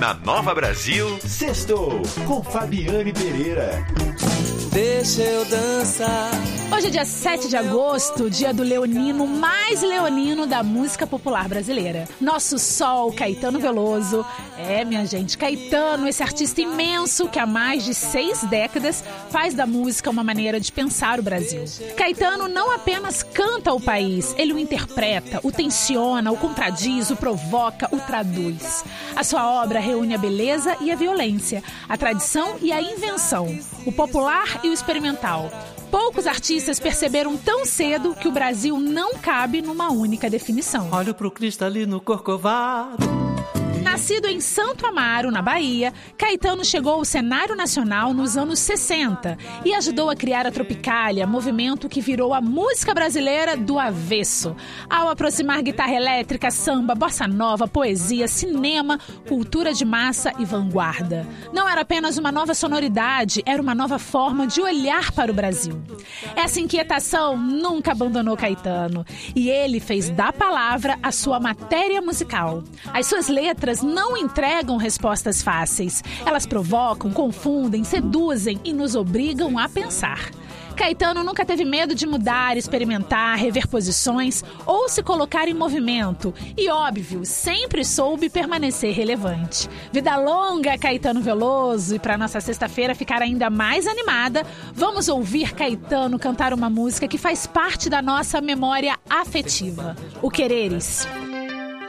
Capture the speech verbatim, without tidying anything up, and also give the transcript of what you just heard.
Na Nova Brasil, Sextou com Fabiane Pereira. Deixa eu dançar. Hoje é dia sete de agosto, dia do leonino mais leonino da música popular brasileira. Nosso sol, Caetano Veloso. É, minha gente, Caetano, esse artista imenso que há mais de seis décadas faz da música uma maneira de pensar o Brasil. Caetano não apenas canta o país, ele o interpreta, o tensiona, o contradiz, o provoca, o traduz. A sua obra reúne a beleza e a violência, a tradição e a invenção, o popular e o experimental. Poucos artistas perceberam tão cedo que o Brasil não cabe numa única definição. Olho pro cristalino corcovado. Nascido em Santo Amaro, na Bahia, Caetano chegou ao cenário nacional nos anos sessenta e ajudou a criar a Tropicália, movimento que virou a música brasileira do avesso. Ao aproximar guitarra elétrica, samba, bossa nova, poesia, cinema, cultura de massa e vanguarda. Não era apenas uma nova sonoridade, era uma nova forma de olhar para o Brasil. Essa inquietação nunca abandonou Caetano e ele fez da palavra a sua matéria musical. As suas letras não entregam respostas fáceis. Elas provocam, confundem, seduzem e nos obrigam a pensar. Caetano nunca teve medo de mudar, experimentar, rever posições ou se colocar em movimento. E, óbvio, sempre soube permanecer relevante. Vida longa, Caetano Veloso! E para nossa sexta-feira ficar ainda mais animada, vamos ouvir Caetano cantar uma música que faz parte da nossa memória afetiva. O Quereres.